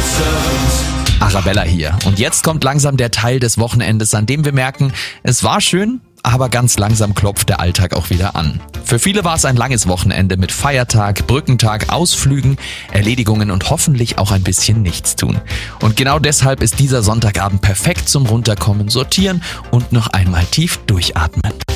Arabella hier. Und jetzt kommt langsam der Teil des Wochenendes, an dem wir merken, es war schön, aber ganz langsam klopft der Alltag auch wieder an. Für viele war es ein langes Wochenende mit Feiertag, Brückentag, Ausflügen, Erledigungen und hoffentlich auch ein bisschen Nichtstun. Und genau deshalb ist dieser Sonntagabend perfekt zum Runterkommen, Sortieren und noch einmal tief durchatmen.